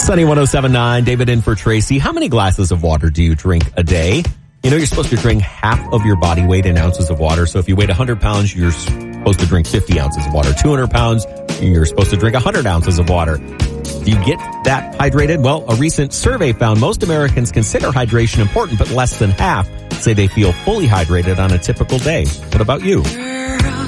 Sunny 107.9, David in for Tracy. How many glasses of water do you drink a day? You know, you're supposed to drink half of your body weight in ounces of water. So if you weigh 100 pounds, you're supposed to drink 50 ounces of water. 200 pounds, you're supposed to drink 100 ounces of water. Do you get that hydrated? Well, a recent survey found most Americans consider hydration important, but less than half say they feel fully hydrated on a typical day. What about you?